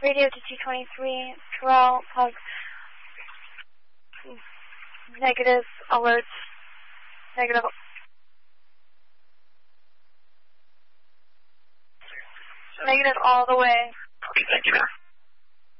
Radio to T23, Terrell, Pug. Negative alerts. Negative. Negative all the way. Okay, thank you, ma'am.